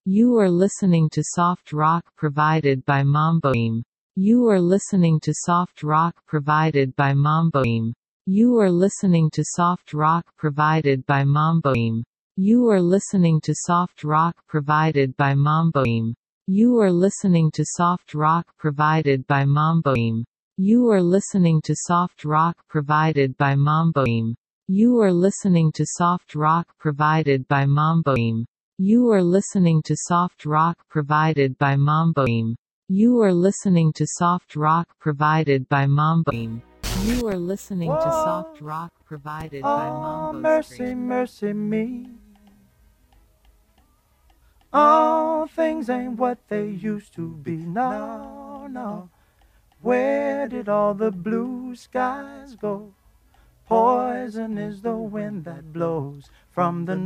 You are listening to soft rock provided by Mamboim. You are listening to soft rock provided by Mamboim. You are listening to soft rock provided by Mamboim. You are listening to soft rock provided by Mamboim. You are listening to soft rock provided by Mamboim. You are listening to soft rock provided by Mamboim. You are listening to soft rock provided by Mamboim. You are listening to soft rock provided by Mamboim. You are listening to soft rock provided by Mamboim. You are listening to soft rock provided by Mambo. Mercy, mercy me. Oh, things ain't what they used to be. No, no. Where did all the blue skies go? Poison is the wind that blows from the north.